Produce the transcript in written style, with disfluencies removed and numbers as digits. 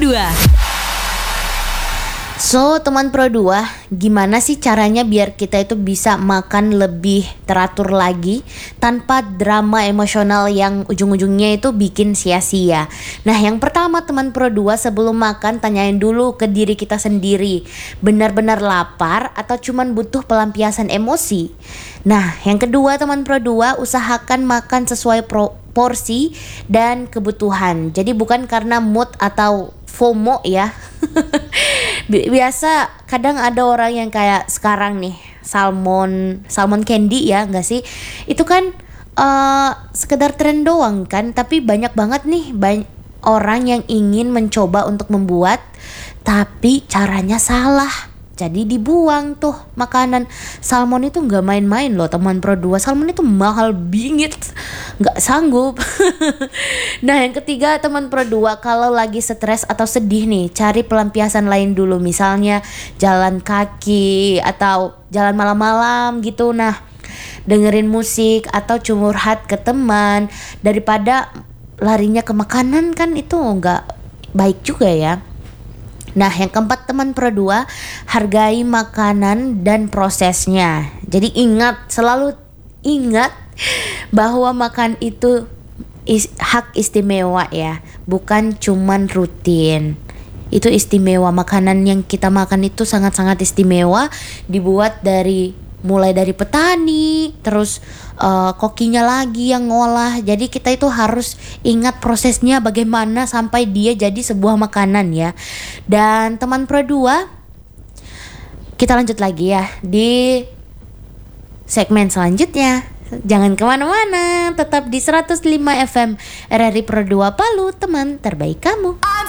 2. So teman Pro 2, gimana sih caranya biar kita itu bisa makan lebih teratur lagi tanpa drama emosional yang ujung-ujungnya itu bikin sia-sia? Nah yang pertama teman Pro 2, sebelum makan tanyain dulu ke diri kita sendiri, benar-benar lapar atau cuman butuh pelampiasan emosi? Nah yang kedua teman Pro 2, usahakan makan sesuai porsi dan kebutuhan. Jadi bukan karena mood atau FOMO ya. Biasa kadang ada orang yang kayak sekarang nih salmon candy ya nggak sih, itu kan sekedar tren doang kan, tapi banyak banget nih orang yang ingin mencoba untuk membuat tapi caranya salah, jadi dibuang tuh makanan. Salmon itu nggak main-main loh teman Pro 2, salmon itu mahal bingit, nggak sanggup. Nah yang ketiga teman Pro 2, kalau lagi stres atau sedih nih, cari pelampiasan lain dulu, misalnya jalan kaki atau jalan malam-malam gitu. Nah dengerin musik atau curhat ke teman daripada larinya ke makanan, kan itu nggak baik juga ya. Nah yang keempat teman Pro 2, hargai makanan dan prosesnya. Jadi selalu ingat bahwa makan itu hak istimewa ya, bukan cuman rutin. Itu istimewa, makanan yang kita makan itu sangat-sangat istimewa, dibuat mulai dari petani, terus kokinya lagi yang ngolah. Jadi kita itu harus ingat prosesnya bagaimana sampai dia jadi sebuah makanan ya. Dan teman Pro 2, kita lanjut lagi ya di segmen selanjutnya. Jangan kemana-mana, tetap di 105 FM RRI Pro 2 Palu, teman terbaik kamu.